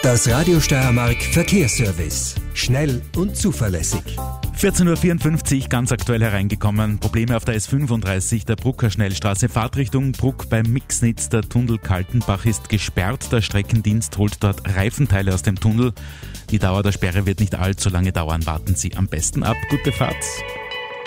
Das Radio Steiermark Verkehrsservice. Schnell und zuverlässig. 14.54 Uhr, ganz aktuell hereingekommen. Probleme auf der S35, der Brucker Schnellstraße, Fahrtrichtung Bruck bei Mixnitz. Der Tunnel Kaltenbach ist gesperrt. Der Streckendienst holt dort Reifenteile aus dem Tunnel. Die Dauer der Sperre wird nicht allzu lange dauern. Warten Sie am besten ab. Gute Fahrt.